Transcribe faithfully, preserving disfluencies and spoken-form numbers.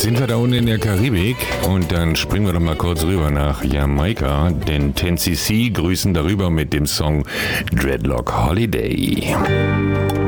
sind wir da unten in der Karibik und dann springen wir doch mal kurz rüber nach Jamaika, denn ten C C grüßen darüber mit dem Song Dreadlock Holiday.